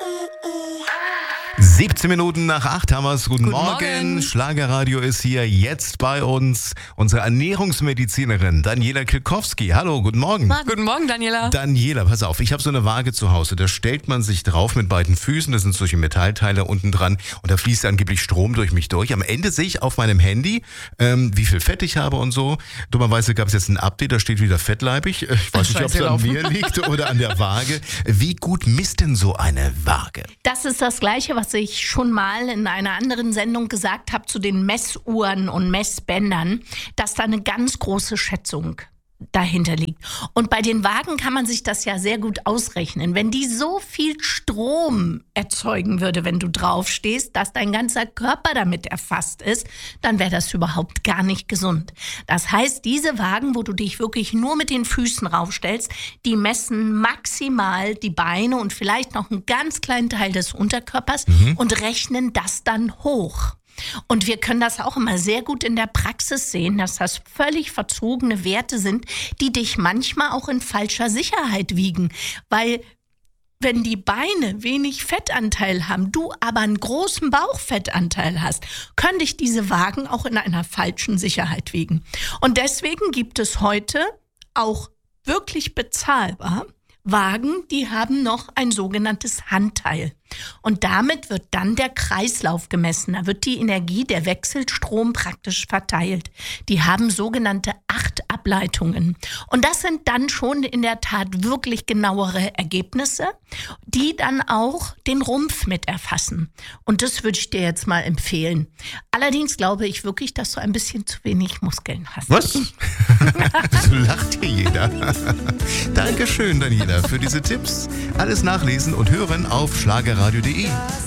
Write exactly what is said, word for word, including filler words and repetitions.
siebzehn Minuten nach acht haben wir es. Guten, Guten Morgen. Morgen. Schlagerradio ist hier jetzt bei uns. Unsere Ernährungsmedizinerin Daniela Kilkowski. Hallo, guten Morgen. Morgen. Guten Morgen, Daniela. Daniela, pass auf, ich habe so eine Waage zu Hause. Da stellt man sich drauf mit beiden Füßen. Das sind solche Metallteile unten dran. Und da fließt angeblich Strom durch mich durch. Am Ende sehe ich auf meinem Handy, ähm, wie viel Fett ich habe und so. Dummerweise gab es jetzt ein Update, da steht wieder fettleibig. Ich weiß nicht, ob es an mir liegt oder an der Waage. Wie gut misst denn so eine Waage? Das ist das Gleiche, was ich schon mal in einer anderen Sendung gesagt habe zu den Messuhren und Messbändern, dass da eine ganz große Schätzung dahinter liegt. Und bei den Wagen kann man sich das ja sehr gut ausrechnen. Wenn die so viel Strom erzeugen würde, wenn du draufstehst, dass dein ganzer Körper damit erfasst ist, dann wäre das überhaupt gar nicht gesund. Das heißt, diese Wagen, wo du dich wirklich nur mit den Füßen raufstellst, die messen maximal die Beine und vielleicht noch einen ganz kleinen Teil des Unterkörpers mhm. und rechnen das dann hoch. Und wir können das auch immer sehr gut in der Praxis sehen, dass das völlig verzogene Werte sind, die dich manchmal auch in falscher Sicherheit wiegen. Weil wenn die Beine wenig Fettanteil haben, du aber einen großen Bauchfettanteil hast, können dich diese Wagen auch in einer falschen Sicherheit wiegen. Und deswegen gibt es heute auch wirklich bezahlbar Wagen, die haben noch ein sogenanntes Handteil. Und damit wird dann der Kreislauf gemessen. Da wird die Energie, der Wechselstrom praktisch verteilt. Die haben sogenannte acht Ableitungen. Und das sind dann schon in der Tat wirklich genauere Ergebnisse, die dann auch den Rumpf mit erfassen. Und das würde ich dir jetzt mal empfehlen. Allerdings glaube ich wirklich, dass du ein bisschen zu wenig Muskeln hast. Was? So lacht hier jeder. Dankeschön, Daniela, für diese Tipps. Alles nachlesen und hören auf schlagerradio punkt de.